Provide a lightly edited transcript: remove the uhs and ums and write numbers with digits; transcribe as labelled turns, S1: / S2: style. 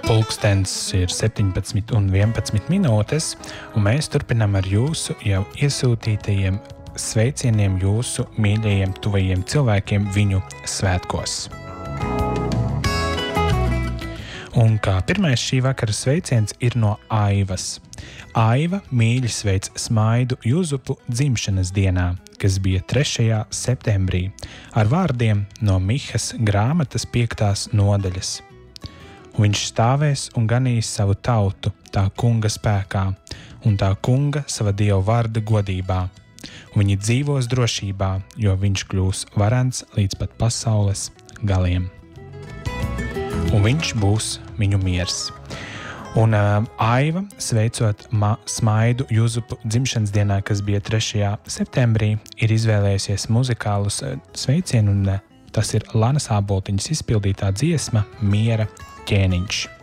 S1: Pulkstens ir 17 un 11 minūtes, un mēs turpinām ar jūsu jau iesūtītajiem sveicieniem jūsu mīļajiem, tuvajiem cilvēkiem viņu svētkos. Un kā pirmais šī vakara sveiciens ir no Aivas. Aiva mīļi sveic Smaidu Juzupu dzimšanas dienā, kas bija 3. septembrī, ar vārdiem no Mihas grāmatas 5. nodaļas. Viņš stāvēs un ganīs savu tautu tā kunga spēkā, un tā kunga sava dieva vārda godībā. Viņi dzīvos drošībā, jo viņš kļūs varens līdz pat pasaules galiem. Un viņš būs viņu miers. Un Aiva, sveicot Smaidu Juzupu dzimšanas dienā, kas bija 3. septembrī, ir izvēlējusies muzikālus sveicienu, un tas ir Lanas Āboltiņas izpildītā dziesma Miera ķēniņš.